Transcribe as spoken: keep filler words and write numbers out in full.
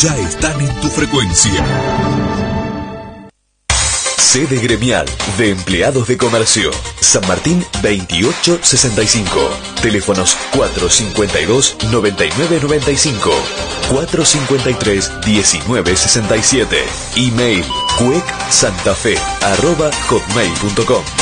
ya están en tu frecuencia. Sede gremial de empleados de comercio. San Martín veintiocho sesenta y cinco. Teléfonos cuatro cincuenta y dos, noventa y nueve noventa y cinco. cuatro cincuenta y tres, diecinueve sesenta y siete. Email cuec santafe arroba hotmail punto com.